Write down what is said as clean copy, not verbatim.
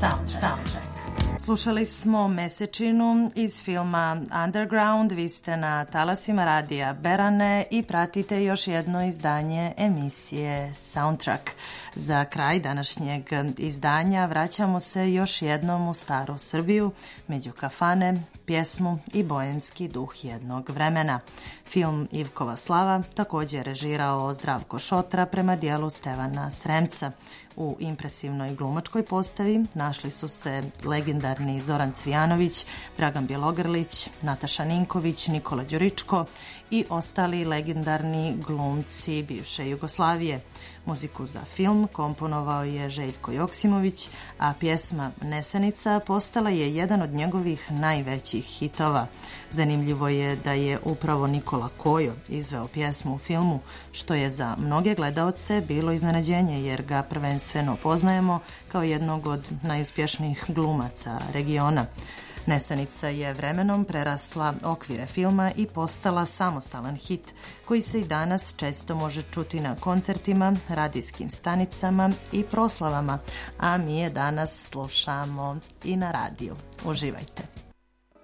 Soundtrack. Slušali smo Mesečinu iz filma Underground. Vi ste na talasima radija Berane i pratite još jedno izdanje emisije Soundtrack. Za kraj današnjeg izdanja vraćamo se još jednom u staru Srbiju, među kafane, pjesmu i bojemski duh jednog vremena. Film Ivkova slava također je režirao Zdravko Šotra prema dijelu Stevana Sremca. U impresivnoj glumačkoj postavi našli su se legendarni Zoran Cvijanović, Dragan Bjelogrlić, Nataša Ninković, Nikola Đuričko i ostali legendarni glumci bivše Jugoslavije. Muziku za film komponovao je Željko Joksimović, a pjesma Nesanica postala je jedan od njegovih najvećih hitova. Zanimljivo je da je upravo Nikola Kojo izveo pjesmu u filmu, što je za mnoge gledaoce bilo iznenađenje jer ga prvenstveno poznajemo kao jednog od najuspješnijih glumaca regiona. Nesanica je vremenom prerasla okvire filma i postala samostalan hit koji se i danas često može čuti na koncertima, radijskim stanicama i proslavama, a mi je danas slušamo i na radiju. Uživajte!